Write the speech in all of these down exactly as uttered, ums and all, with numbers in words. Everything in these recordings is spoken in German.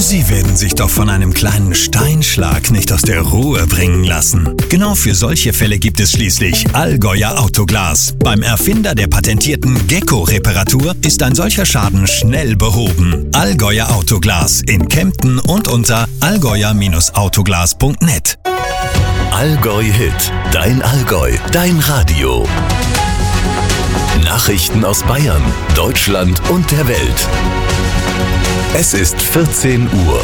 Sie werden sich doch von einem kleinen Steinschlag nicht aus der Ruhe bringen lassen. Genau für solche Fälle gibt es schließlich Allgäuer Autoglas. Beim Erfinder der patentierten Gecko-Reparatur ist ein solcher Schaden schnell behoben. Allgäuer Autoglas in Kempten und unter allgäuer Autoglas punkt net. Allgäu Hit, dein Allgäu, dein Radio. Nachrichten aus Bayern, Deutschland und der Welt. Es ist vierzehn Uhr.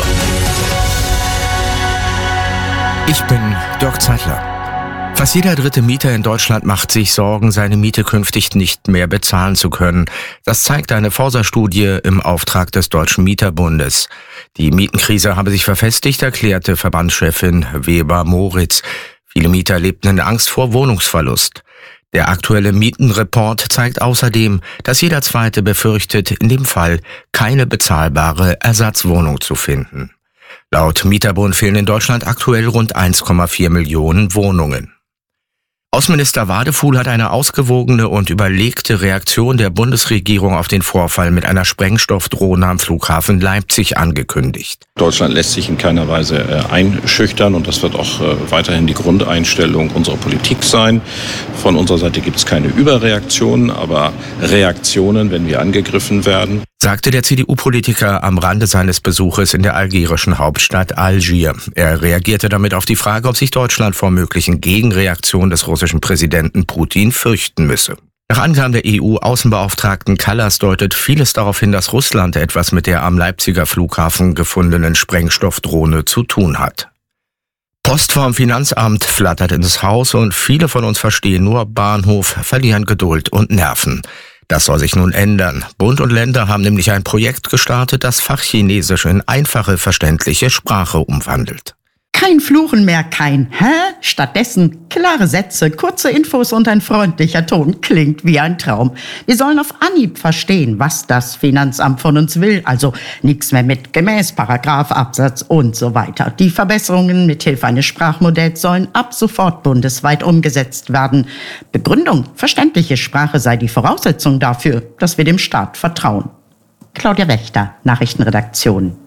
Ich bin Dirk Zeitler. Fast jeder dritte Mieter in Deutschland macht sich Sorgen, seine Miete künftig nicht mehr bezahlen zu können. Das zeigt eine Forsa-Studie im Auftrag des Deutschen Mieterbundes. Die Mietenkrise habe sich verfestigt, erklärte Verbandschefin Weber-Moritz. Viele Mieter lebten in Angst vor Wohnungsverlust. Der aktuelle Mietenreport zeigt außerdem, dass jeder Zweite befürchtet, in dem Fall keine bezahlbare Ersatzwohnung zu finden. Laut Mieterbund fehlen in Deutschland aktuell rund eins Komma vier Millionen Wohnungen. Außenminister Wadefuhl hat eine ausgewogene und überlegte Reaktion der Bundesregierung auf den Vorfall mit einer Sprengstoffdrohne am Flughafen Leipzig angekündigt. Deutschland lässt sich in keiner Weise einschüchtern und das wird auch weiterhin die Grundeinstellung unserer Politik sein. Von unserer Seite gibt es keine Überreaktionen, aber Reaktionen, wenn wir angegriffen werden, sagte der C D U-Politiker am Rande seines Besuches in der algerischen Hauptstadt Algier. Er reagierte damit auf die Frage, ob sich Deutschland vor möglichen Gegenreaktionen des russischen Präsidenten Putin fürchten müsse. Nach Angaben der E U-Außenbeauftragten Kallas deutet vieles darauf hin, dass Russland etwas mit der am Leipziger Flughafen gefundenen Sprengstoffdrohne zu tun hat. Post vom Finanzamt flattert ins Haus und viele von uns verstehen nur Bahnhof, verlieren Geduld und Nerven. Das soll sich nun ändern. Bund und Länder haben nämlich ein Projekt gestartet, das Fachchinesisch in einfache, verständliche Sprache umwandelt. Kein Fluchen mehr, kein Hä? Stattdessen klare Sätze, kurze Infos und ein freundlicher Ton. Klingt wie ein Traum. Wir sollen auf Anhieb verstehen, was das Finanzamt von uns will. Also nichts mehr mit gemäß, Paragraph, Absatz und so weiter. Die Verbesserungen mithilfe eines Sprachmodells sollen ab sofort bundesweit umgesetzt werden. Begründung, verständliche Sprache sei die Voraussetzung dafür, dass wir dem Staat vertrauen. Claudia Wächter, Nachrichtenredaktion.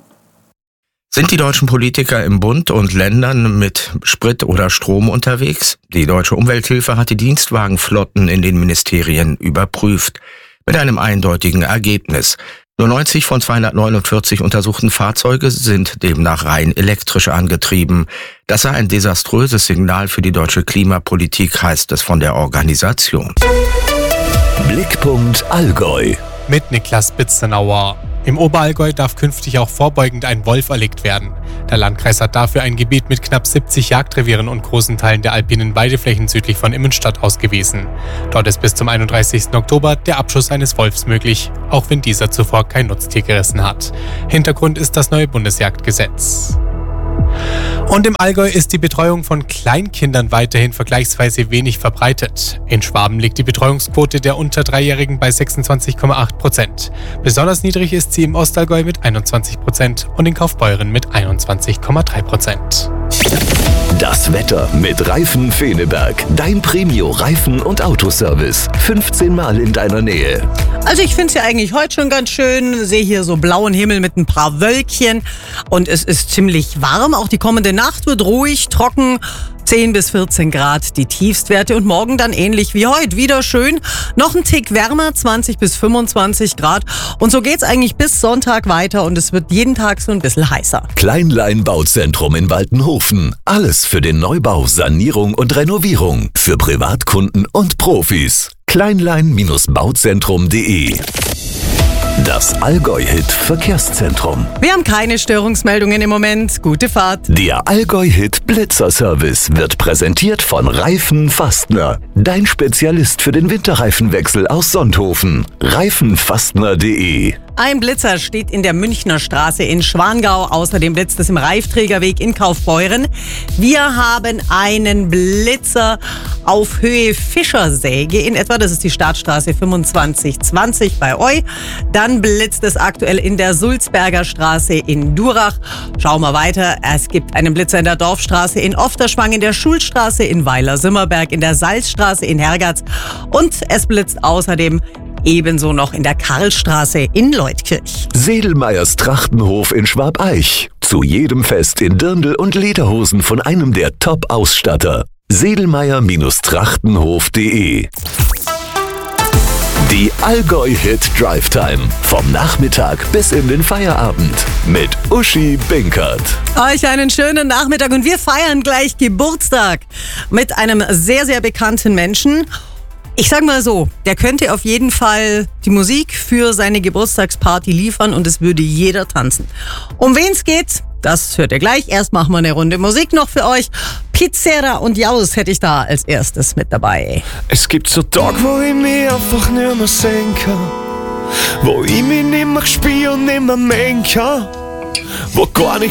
Sind die deutschen Politiker im Bund und Ländern mit Sprit oder Strom unterwegs? Die Deutsche Umwelthilfe hat die Dienstwagenflotten in den Ministerien überprüft. Mit einem eindeutigen Ergebnis. Nur neunzig von zweihundertneunundvierzig untersuchten Fahrzeuge sind demnach rein elektrisch angetrieben. Das sei ein desaströses Signal für die deutsche Klimapolitik, heißt es von der Organisation. Blickpunkt Allgäu. Mit Niklas Bitzenauer. Im Oberallgäu darf künftig auch vorbeugend ein Wolf erlegt werden. Der Landkreis hat dafür ein Gebiet mit knapp siebzig Jagdrevieren und großen Teilen der alpinen Weideflächen südlich von Immenstadt ausgewiesen. Dort ist bis zum einunddreißigsten Oktober der Abschuss eines Wolfs möglich, auch wenn dieser zuvor kein Nutztier gerissen hat. Hintergrund ist das neue Bundesjagdgesetz. Und im Allgäu ist die Betreuung von Kleinkindern weiterhin vergleichsweise wenig verbreitet. In Schwaben liegt die Betreuungsquote der unter Dreijährigen bei sechsundzwanzig Komma acht Prozent. Besonders niedrig ist sie im Ostallgäu mit einundzwanzig Prozent und in Kaufbeuren mit einundzwanzig Komma drei Prozent. Das Wetter mit Reifen Feneberg. Dein Premio-Reifen- und Autoservice. fünfzehn Mal in deiner Nähe. Also ich finde es ja eigentlich heute schon ganz schön. Sehe hier so blauen Himmel mit ein paar Wölkchen. Und es ist ziemlich warm. Auch die kommende Nacht wird ruhig, trocken. zehn bis vierzehn Grad die Tiefstwerte und morgen dann ähnlich wie heute. Wieder schön, noch ein Tick wärmer, zwanzig bis fünfundzwanzig Grad. Und so geht's eigentlich bis Sonntag weiter und es wird jeden Tag so ein bisschen heißer. Kleinlein Bauzentrum in Waltenhofen. Alles für den Neubau, Sanierung und Renovierung. Für Privatkunden und Profis. kleinlein Bauzentrum punkt de. Das Allgäu-Hit Verkehrszentrum. Wir haben keine Störungsmeldungen im Moment. Gute Fahrt. Der Allgäu-Hit Blitzer-Service wird präsentiert von Reifen Fastner. Dein Spezialist für den Winterreifenwechsel aus Sonthofen. reifenfastner punkt de. Ein Blitzer steht in der Münchner Straße in Schwangau. Außerdem blitzt es im Reifträgerweg in Kaufbeuren. Wir haben einen Blitzer auf Höhe Fischersäge in etwa. Das ist die Startstraße fünfundzwanzig zwanzig bei euch. Dann blitzt es aktuell in der Sulzberger Straße in Durach. Schauen wir weiter. Es gibt einen Blitzer in der Dorfstraße in Ofterschwang, in der Schulstraße in Weiler-Simmerberg, in der Salzstraße in Hergatz. Und es blitzt außerdem ebenso noch in der Karlstraße in Leutkirch. Sedelmeyers Trachtenhof in Schwabeich. Zu jedem Fest in Dirndl und Lederhosen von einem der Top-Ausstatter. sedelmeyer Trachtenhof punkt de. Die Allgäu-Hit Drive Time. Vom Nachmittag bis in den Feierabend. Mit Uschi Binkert. Euch einen schönen Nachmittag und wir feiern gleich Geburtstag mit einem sehr, sehr bekannten Menschen. Ich sag mal so, der könnte auf jeden Fall die Musik für seine Geburtstagsparty liefern und es würde jeder tanzen. Um wen es geht, das hört ihr gleich. Erst machen wir eine Runde Musik noch für euch. Pizzera und Jaus hätte ich da als erstes mit dabei. Es gibt so Tage, wo ich mich einfach nicht mehr sehen kann, wo ich mich nicht mehr spüre und nicht mehr mengen kann, wo gar nichts